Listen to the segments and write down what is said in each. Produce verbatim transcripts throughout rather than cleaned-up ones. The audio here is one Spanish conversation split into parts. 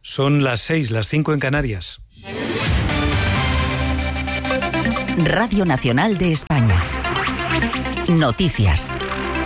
Son las seis, las cinco en Canarias. Radio Nacional de España. Noticias.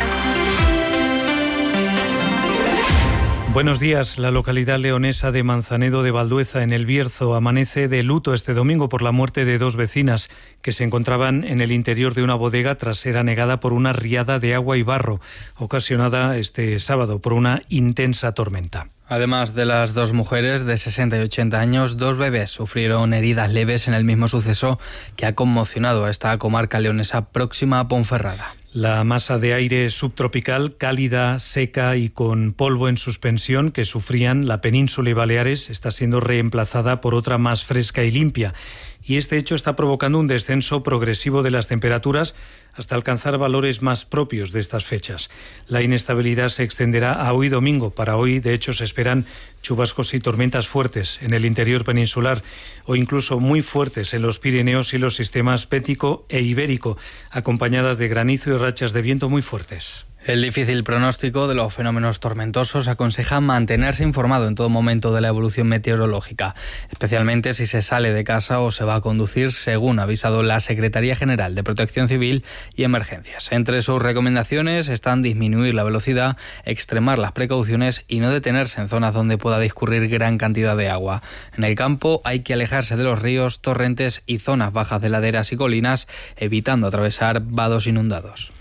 Buenos días. La localidad leonesa de Manzanedo de Valdueza, en el Bierzo, amanece de luto este domingo por la muerte de dos vecinas que se encontraban en el interior de una bodega tras ser anegada por una riada de agua y barro, ocasionada este sábado por una intensa tormenta. Además de las dos mujeres de sesenta y ochenta años, dos bebés sufrieron heridas leves en el mismo suceso que ha conmocionado a esta comarca leonesa próxima a Ponferrada. La masa de aire subtropical, cálida, seca y con polvo en suspensión que sufrían la península y Baleares está siendo reemplazada por otra más fresca y limpia. Y este hecho está provocando un descenso progresivo de las temperaturas hasta alcanzar valores más propios de estas fechas. La inestabilidad se extenderá a hoy domingo. Para hoy, de hecho, se esperan chubascos y tormentas fuertes en el interior peninsular o incluso muy fuertes en los Pirineos y los sistemas Bético e Ibérico, acompañadas de granizo y rachas de viento muy fuertes. El difícil pronóstico de los fenómenos tormentosos aconseja mantenerse informado en todo momento de la evolución meteorológica, especialmente si se sale de casa o se va a conducir, según ha avisado la Secretaría General de Protección Civil y Emergencias. Entre sus recomendaciones están disminuir la velocidad, extremar las precauciones y no detenerse en zonas donde pueda discurrir gran cantidad de agua. En el campo hay que alejarse de los ríos, torrentes y zonas bajas de laderas y colinas, evitando atravesar vados inundados.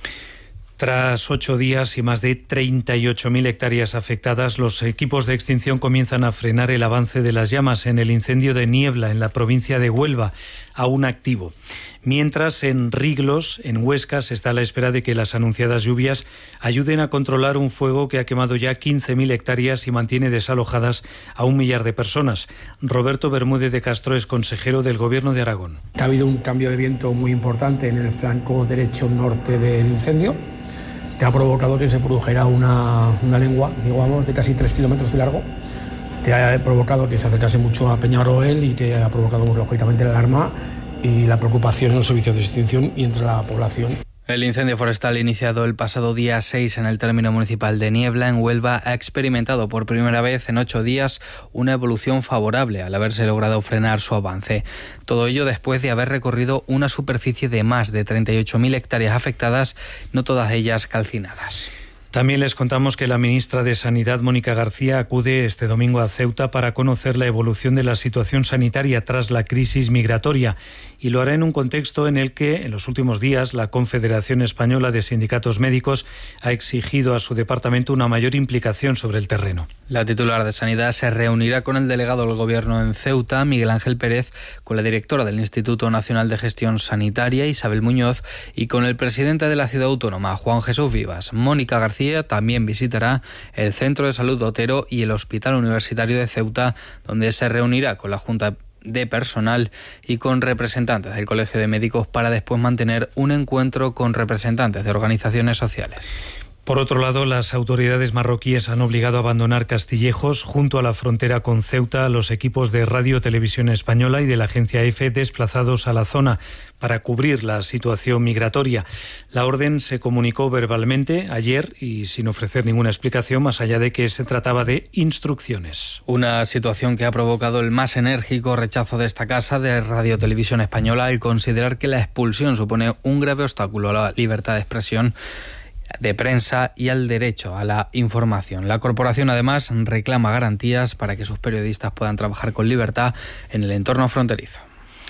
Tras ocho días y más de treinta y ocho mil hectáreas afectadas, los equipos de extinción comienzan a frenar el avance de las llamas en el incendio de Niebla, en la provincia de Huelva, aún activo. Mientras, en Riglos, en Huesca, se está a la espera de que las anunciadas lluvias ayuden a controlar un fuego que ha quemado ya quince mil hectáreas y mantiene desalojadas a un millar de personas. Roberto Bermúdez de Castro es consejero del Gobierno de Aragón. Ha habido un cambio de viento muy importante en el flanco derecho norte del incendio, que ha provocado que se produjera una, una lengua, digamos, de casi tres kilómetros de largo, que ha provocado que se acercase mucho a Peñaroel y que ha provocado, pues, lógicamente, la alarma y la preocupación en los servicios de extinción y entre la población. El incendio forestal iniciado el pasado día seis en el término municipal de Niebla, en Huelva, ha experimentado por primera vez en ocho días una evolución favorable al haberse logrado frenar su avance. Todo ello después de haber recorrido una superficie de más de treinta y ocho mil hectáreas afectadas, no todas ellas calcinadas. También les contamos que la ministra de Sanidad, Mónica García, acude este domingo a Ceuta para conocer la evolución de la situación sanitaria tras la crisis migratoria, y lo hará en un contexto en el que, en los últimos días, la Confederación Española de Sindicatos Médicos ha exigido a su departamento una mayor implicación sobre el terreno. La titular de Sanidad se reunirá con el delegado del Gobierno en Ceuta, Miguel Ángel Pérez, con la directora del Instituto Nacional de Gestión Sanitaria, Isabel Muñoz, y con el presidente de la ciudad autónoma, Juan Jesús Vivas. Mónica García también visitará el Centro de Salud de Otero y el Hospital Universitario de Ceuta, donde se reunirá con la Junta de Personal y con representantes del Colegio de Médicos para después mantener un encuentro con representantes de organizaciones sociales. Por otro lado, las autoridades marroquíes han obligado a abandonar Castillejos, junto a la frontera con Ceuta, a los equipos de Radio Televisión Española y de la agencia EFE desplazados a la zona para cubrir la situación migratoria. La orden se comunicó verbalmente ayer y sin ofrecer ninguna explicación, más allá de que se trataba de instrucciones. Una situación que ha provocado el más enérgico rechazo de esta casa de Radio Televisión Española al considerar que la expulsión supone un grave obstáculo a la libertad de expresión, de prensa y al derecho a la información. La corporación además reclama garantías para que sus periodistas puedan trabajar con libertad en el entorno fronterizo.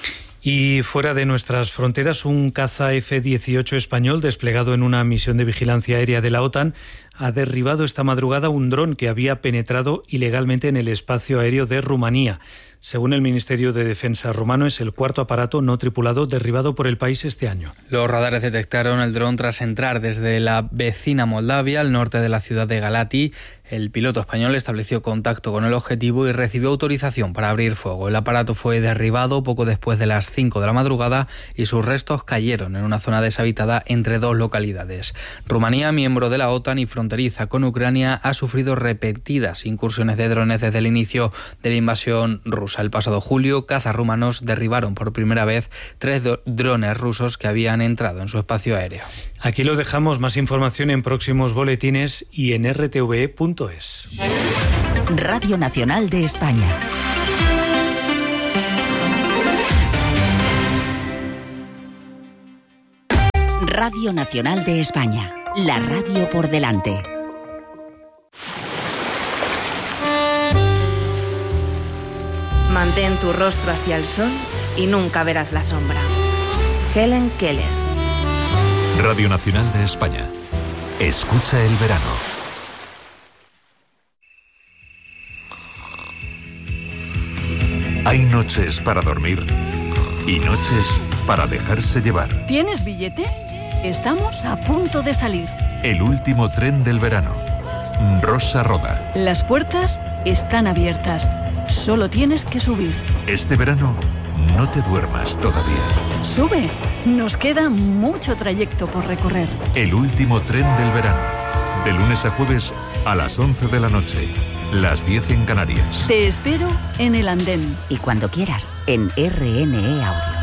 Y fuera de nuestras fronteras, un caza F dieciocho español desplegado en una misión de vigilancia aérea de la OTAN ha derribado esta madrugada un dron que había penetrado ilegalmente en el espacio aéreo de Rumanía. Según el Ministerio de Defensa rumano, es el cuarto aparato no tripulado derribado por el país este año. Los radares detectaron el dron tras entrar desde la vecina Moldavia, al norte de la ciudad de Galati. El piloto español estableció contacto con el objetivo y recibió autorización para abrir fuego. El aparato fue derribado poco después de las cinco de la madrugada y sus restos cayeron en una zona deshabitada entre dos localidades. Rumanía, miembro de la OTAN y fronteriza con Ucrania, ha sufrido repetidas incursiones de drones desde el inicio de la invasión rusa. El pasado julio, cazas rumanos derribaron por primera vez tres do- drones rusos que habían entrado en su espacio aéreo. Aquí lo dejamos. Más información en próximos boletines y en r t v e punto es. Radio Nacional de España. Radio Nacional de España, la radio por delante. Mantén tu rostro hacia el sol y nunca verás la sombra. Helen Keller. Radio Nacional de España. Escucha el verano. Hay noches para dormir y noches para dejarse llevar. ¿Tienes billete? Estamos a punto de salir. El último tren del verano. Rosa Roda. Las puertas están abiertas. Solo tienes que subir. Este verano no te duermas todavía. Sube. Nos queda mucho trayecto por recorrer. El último tren del verano. De lunes a jueves a las once de la noche. Las diez en Canarias. Te espero en el andén. Y cuando quieras, en R N E Audio.